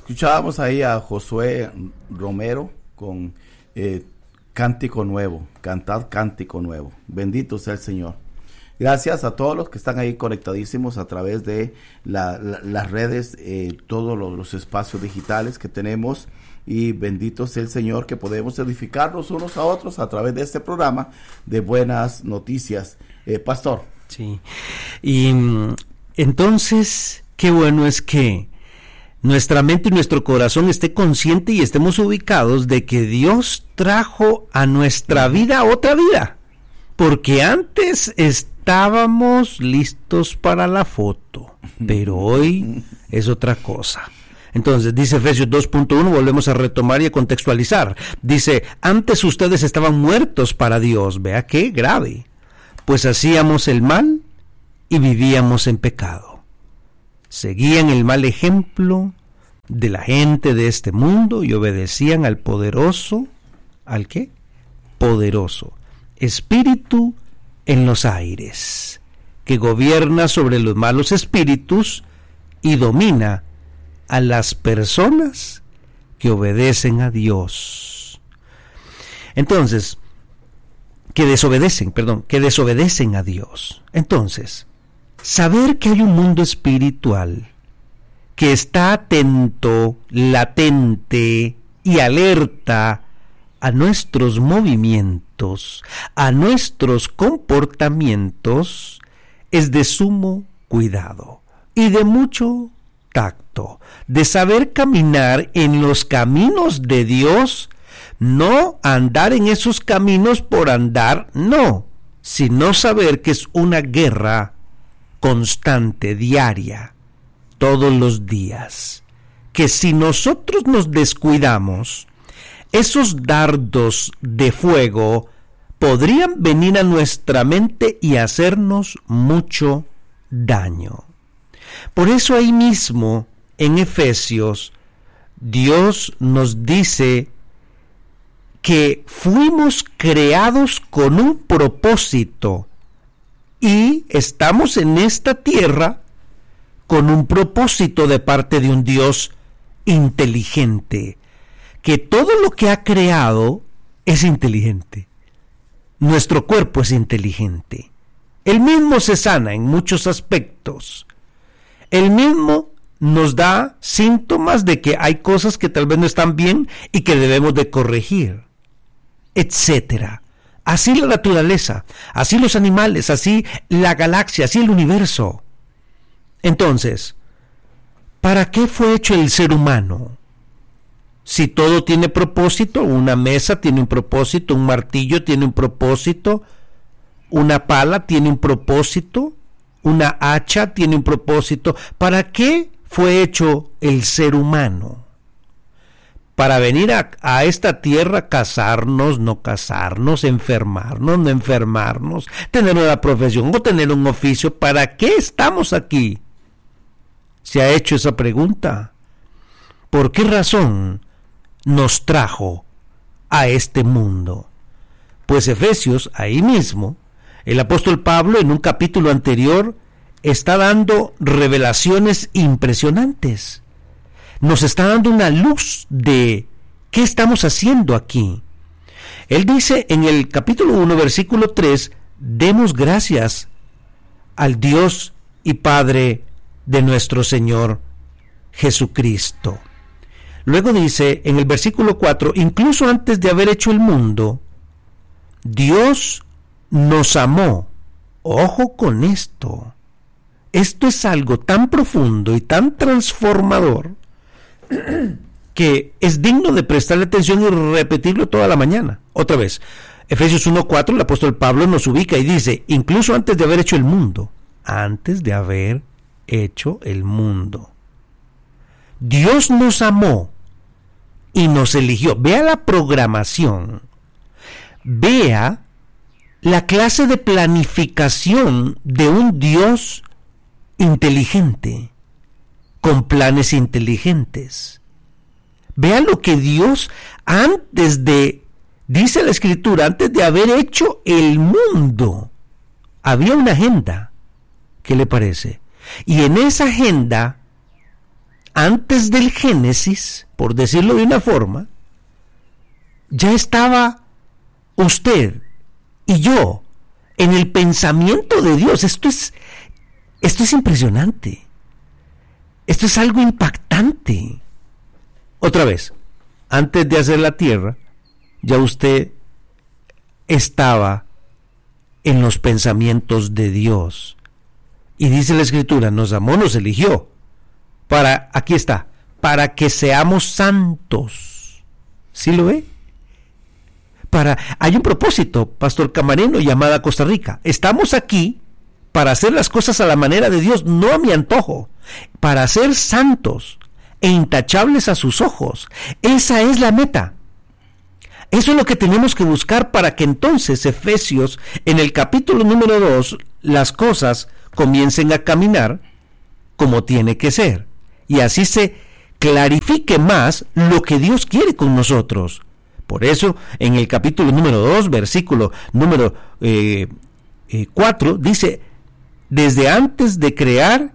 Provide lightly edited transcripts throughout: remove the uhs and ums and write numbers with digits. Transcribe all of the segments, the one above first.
Escuchábamos ahí a Josué Romero con Cántico Nuevo, Cantad Cántico Nuevo. Bendito sea el Señor. Gracias a todos los que están ahí conectadísimos a través de las redes, todos los espacios digitales que tenemos. Y bendito sea el Señor que podemos edificarnos unos a otros a través de este programa de buenas noticias. Pastor. Sí. Y entonces, qué bueno es que nuestra mente y nuestro corazón esté consciente y estemos ubicados de que Dios trajo a nuestra vida otra vida, porque antes estábamos listos para la foto, pero hoy es otra cosa. Entonces, dice Efesios 2.1, volvemos a retomar y a contextualizar. Dice, antes ustedes estaban muertos para Dios, vea qué grave, pues hacíamos el mal y vivíamos en pecado. Seguían el mal ejemplo de la gente de este mundo y obedecían al poderoso, ¿al qué? Poderoso espíritu en los aires, que gobierna sobre los malos espíritus y domina a las personas que obedecen a Dios. Entonces, que desobedecen a Dios. Entonces, saber que hay un mundo espiritual que está atento, latente y alerta a nuestros movimientos, a nuestros comportamientos, es de sumo cuidado y de mucho tacto, de saber caminar en los caminos de Dios, no andar en esos caminos por andar, no, sino saber que es una guerra constante, diaria, todos los días, que si nosotros nos descuidamos, esos dardos de fuego podrían venir a nuestra mente y hacernos mucho daño. Por eso ahí mismo, en Efesios, Dios nos dice que fuimos creados con un propósito y estamos en esta tierra con un propósito de parte de un Dios inteligente, que todo lo que ha creado es inteligente. Nuestro cuerpo es inteligente. Él mismo se sana en muchos aspectos. Él mismo nos da síntomas de que hay cosas que tal vez no están bien y que debemos de corregir, etcétera. Así la naturaleza, así los animales, así la galaxia, así el universo. Entonces, ¿para qué fue hecho el ser humano? Si todo tiene propósito, una mesa tiene un propósito, un martillo tiene un propósito, una pala tiene un propósito, una hacha tiene un propósito. ¿Para qué fue hecho el ser humano? Para venir a esta tierra, casarnos, no casarnos, enfermarnos, no enfermarnos, tener una profesión o tener un oficio. ¿Para qué estamos aquí? ¿Se ha hecho esa pregunta? ¿Por qué razón nos trajo a este mundo? Pues Efesios, ahí mismo, el apóstol Pablo en un capítulo anterior está dando revelaciones impresionantes. Nos está dando una luz de qué estamos haciendo aquí. Él dice en el capítulo 1, versículo 3, demos gracias al Dios y Padre de nuestro Señor Jesucristo. Luego dice en el versículo 4, incluso antes de haber hecho el mundo, Dios nos amó. Ojo con esto. Esto es algo tan profundo y tan transformador que es digno de prestarle atención y repetirlo toda la mañana. Otra vez, Efesios 1:4, el apóstol Pablo nos ubica y dice, incluso antes de haber hecho el mundo, antes de haber hecho el mundo, Dios nos amó y nos eligió. Vea la programación, vea la clase de planificación de un Dios inteligente, con planes inteligentes. Vea lo que Dios dice la Escritura, antes de haber hecho el mundo, había una agenda. ¿Qué le parece? Y en esa agenda antes del Génesis, por decirlo de una forma, ya estaba usted y yo en el pensamiento de Dios. Esto es impresionante. Esto es algo impactante. Otra vez, antes de hacer la tierra, ya usted estaba en los pensamientos de Dios. Y dice la Escritura, nos amó, nos eligió. Aquí está, para que seamos santos. ¿Sí lo ve? Hay un propósito, Pastor Camareno, llamada Costa Rica. Estamos aquí para hacer las cosas a la manera de Dios, no a mi antojo, para ser santos e intachables a sus ojos. Esa es la meta. Eso es lo que tenemos que buscar para que entonces Efesios, en el capítulo número 2, las cosas comiencen a caminar como tiene que ser. Y así se clarifique más lo que Dios quiere con nosotros. Por eso, en el capítulo número 2, versículo número 4, dice, desde antes de crear,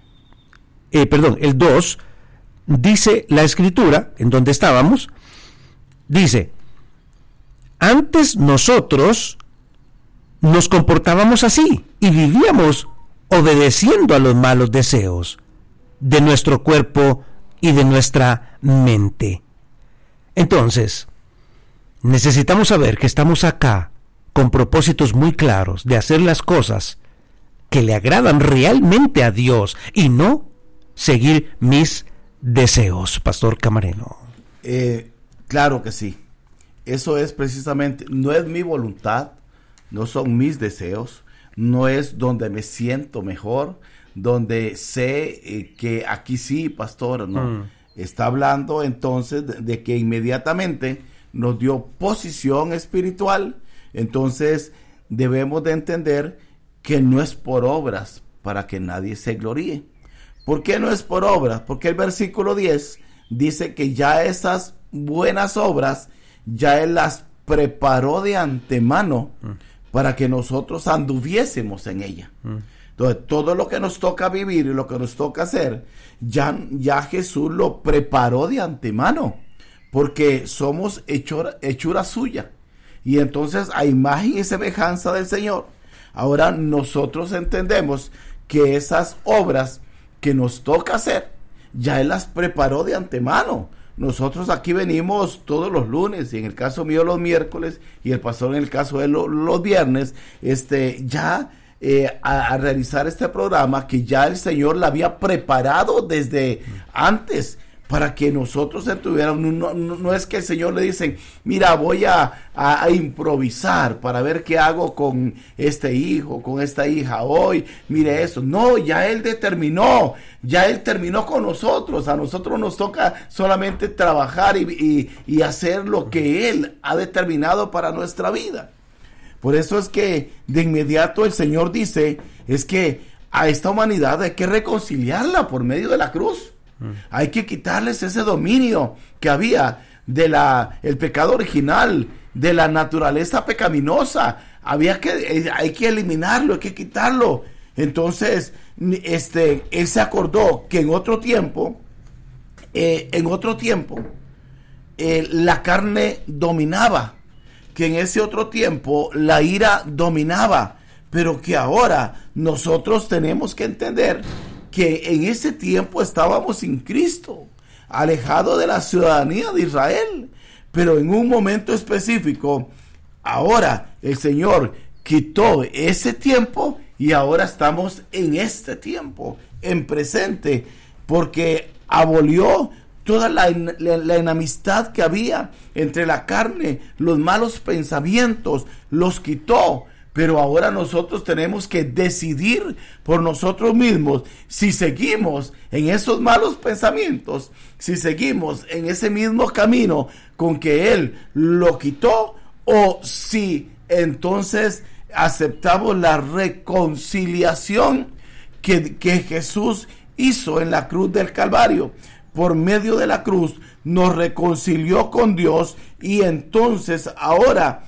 el 2, dice la Escritura, en donde estábamos, dice, antes nosotros nos comportábamos así y vivíamos obedeciendo a los malos deseos de nuestro cuerpo y de nuestra mente. Entonces, necesitamos saber que estamos acá con propósitos muy claros de hacer las cosas que le agradan realmente a Dios y no seguir mis deseos, Pastor Camareno. Claro que sí. Eso es precisamente, no es mi voluntad, no son mis deseos, no es donde me siento mejor, donde sé que aquí sí, pastor, no. Está hablando entonces de que inmediatamente nos dio posición espiritual. Entonces debemos de entender que no es por obras para que nadie se gloríe. ¿Por qué no es por obras? Porque el versículo 10 dice que ya esas buenas obras ya Él las preparó de antemano para que nosotros anduviésemos en ella. Entonces, todo lo que nos toca vivir y lo que nos toca hacer, ya Jesús lo preparó de antemano, porque somos hechura suya. Y entonces, a imagen y semejanza del Señor, ahora nosotros entendemos que esas obras que nos toca hacer, ya Él las preparó de antemano. Nosotros aquí venimos todos los lunes, y en el caso mío los miércoles, y el pastor en el caso de los viernes, a realizar este programa que ya el Señor la había preparado desde antes, para que nosotros estuviéramos. No es que el Señor le dicen, mira, voy a improvisar para ver qué hago con este hijo, con esta hija hoy, mire eso. No, ya Él determinó, ya Él terminó con nosotros. A nosotros nos toca solamente trabajar y hacer lo que Él ha determinado para nuestra vida. Por eso es que de inmediato el Señor dice, es que a esta humanidad hay que reconciliarla por medio de la cruz. Hay que quitarles ese dominio que había el pecado original, de la naturaleza pecaminosa. Hay que eliminarlo, hay que quitarlo. Entonces, Él se acordó que en otro tiempo, la carne dominaba, que en ese otro tiempo la ira dominaba, pero que ahora nosotros tenemos que entender que en ese tiempo estábamos sin Cristo, alejados de la ciudadanía de Israel, pero en un momento específico, ahora el Señor quitó ese tiempo y ahora estamos en este tiempo, en presente, porque abolió toda la enemistad que había entre la carne, los malos pensamientos, los quitó. Pero ahora nosotros tenemos que decidir por nosotros mismos si seguimos en esos malos pensamientos, si seguimos en ese mismo camino con que Él lo quitó, o si entonces aceptamos la reconciliación que Jesús hizo en la cruz del Calvario. Por medio de la cruz nos reconcilió con Dios, y entonces ahora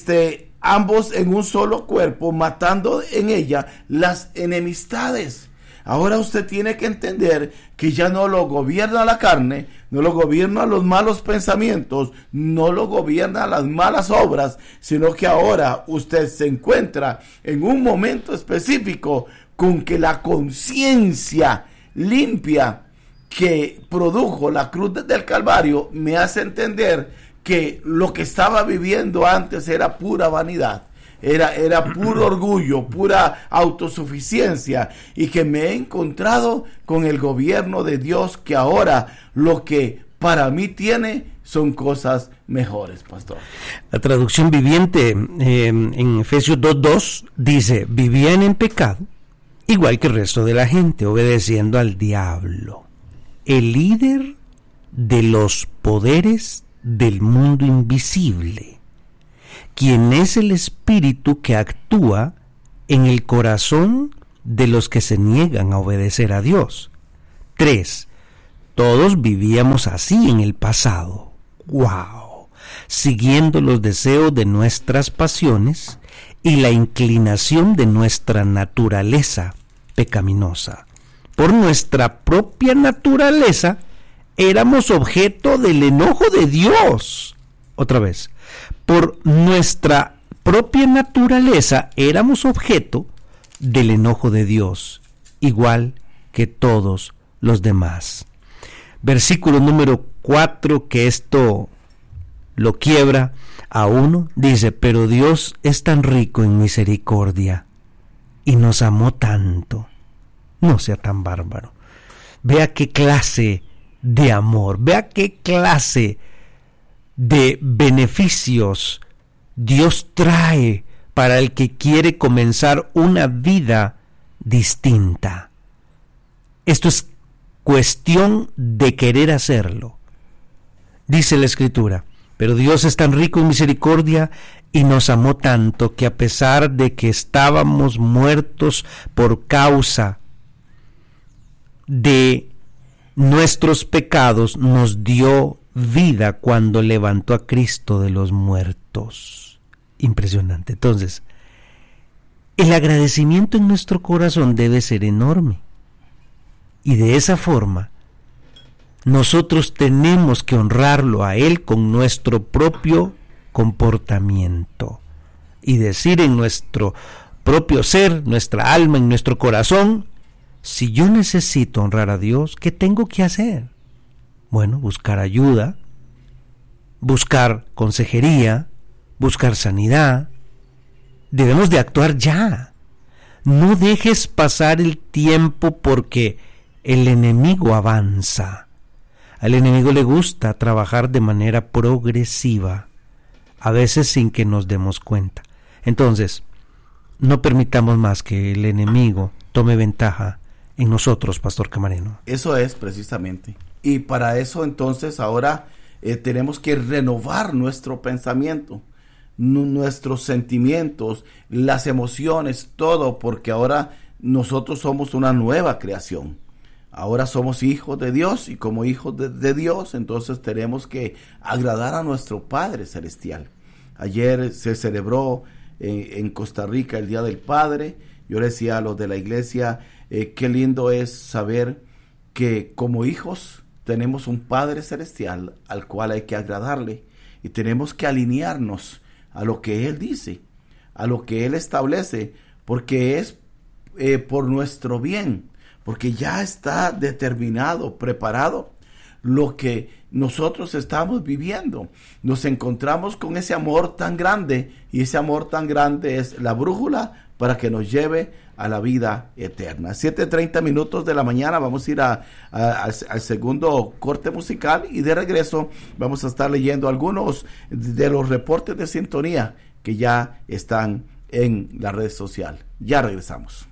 ambos en un solo cuerpo, matando en ella las enemistades. Ahora usted tiene que entender que ya no lo gobierna la carne, no lo gobierna los malos pensamientos, no lo gobierna las malas obras, sino que ahora usted se encuentra en un momento específico con que la conciencia limpia que produjo la cruz del Calvario me hace entender que lo que estaba viviendo antes era pura vanidad. Era puro orgullo, pura autosuficiencia, y que me he encontrado con el gobierno de Dios, que ahora lo que para mí tiene son cosas mejores, pastor. La traducción viviente en Efesios 2:2 dice: vivían en pecado, igual que el resto de la gente, obedeciendo al diablo, el líder de los poderes del mundo invisible, quien es el espíritu que actúa en el corazón de los que se niegan a obedecer a Dios. 3. Todos vivíamos así en el pasado. ¡Wow! Siguiendo los deseos de nuestras pasiones y la inclinación de nuestra naturaleza pecaminosa. Por nuestra propia naturaleza éramos objeto del enojo de Dios. Otra vez. Por nuestra propia naturaleza éramos objeto del enojo de Dios, igual que todos los demás. Versículo número 4, que esto lo quiebra a uno, dice: pero Dios es tan rico en misericordia y nos amó tanto. No sea tan bárbaro. Vea qué clase de amor, vea qué clase de beneficios Dios trae para el que quiere comenzar una vida distinta. Esto es cuestión de querer hacerlo. Dice la Escritura: pero Dios es tan rico en misericordia y nos amó tanto, que a pesar de que estábamos muertos por causa de nuestros pecados, nos dio vida cuando levantó a Cristo de los muertos. Impresionante. Entonces, el agradecimiento en nuestro corazón debe ser enorme. Y de esa forma, nosotros tenemos que honrarlo a Él con nuestro propio comportamiento. Y decir en nuestro propio ser, nuestra alma, en nuestro corazón: si yo necesito honrar a Dios, ¿qué tengo que hacer? Bueno, buscar ayuda, buscar consejería, buscar sanidad. Debemos de actuar ya. No dejes pasar el tiempo, porque el enemigo avanza. Al enemigo le gusta trabajar de manera progresiva, a veces sin que nos demos cuenta. Entonces, no permitamos más que el enemigo tome ventaja en nosotros, Pastor Camareno. Eso es precisamente. Y para eso entonces ahora tenemos que renovar nuestro pensamiento, nuestros sentimientos, las emociones, todo, porque ahora nosotros somos una nueva creación. Ahora somos hijos de Dios, y como hijos de Dios, entonces tenemos que agradar a nuestro Padre Celestial. Ayer se celebró en Costa Rica el Día del Padre. Yo le decía a los de la iglesia, qué lindo es saber que como hijos tenemos un Padre Celestial al cual hay que agradarle, y tenemos que alinearnos a lo que Él dice, a lo que Él establece, porque es por nuestro bien, porque ya está determinado, preparado lo que nosotros estamos viviendo. Nos encontramos con ese amor tan grande, y ese amor tan grande es la brújula para que nos lleve a la vida eterna. 7:30 de la mañana, vamos a ir al segundo corte musical, y de regreso vamos a estar leyendo algunos de los reportes de sintonía que ya están en la red social. Ya regresamos.